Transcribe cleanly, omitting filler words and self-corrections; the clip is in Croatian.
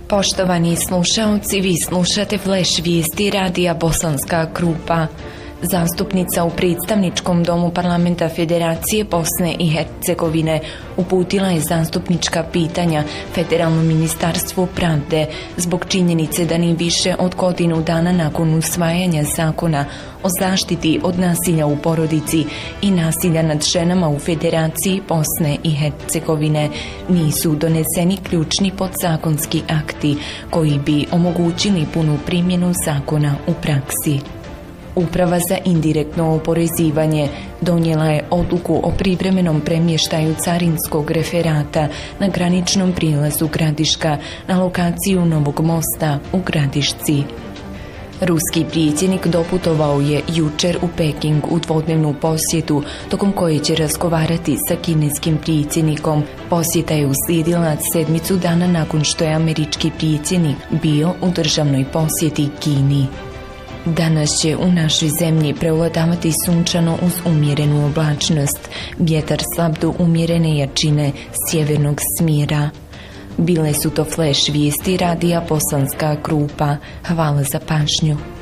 Poštovani slušaoci, vi slušate Flash vijesti radija Bosanska Krupa. Zastupnica u predstavničkom domu Parlamenta Federacije Bosne i Hercegovine uputila je zastupnička pitanja Federalnom ministarstvu pravde zbog činjenice da ni više od godinu dana nakon usvajanja zakona o zaštiti od nasilja u porodici i nasilja nad ženama u Federaciji Bosne i Hercegovine nisu doneseni ključni podzakonski akti koji bi omogućili punu primjenu zakona u praksi. Uprava za indirektno oporezivanje donijela je odluku o privremenom premještaju carinskog referata na graničnom prilazu Gradiška na lokaciju Novog mosta u Gradišci. Ruski predsjednik doputovao je jučer u Peking u dvodnevnu posjetu, tokom koje će razgovarati sa kineskim predsjednikom. Posjeta je uslijedila sedmicu dana nakon što je američki predsjednik bio u državnoj posjeti Kini. Danas će u našoj zemlji prevladavati sunčano uz umjerenu oblačnost, vjetar slab do umjerene jačine sjevernog smjera. Bile su to Flash vijesti radija Bosanska Krupa. Hvala za pažnju.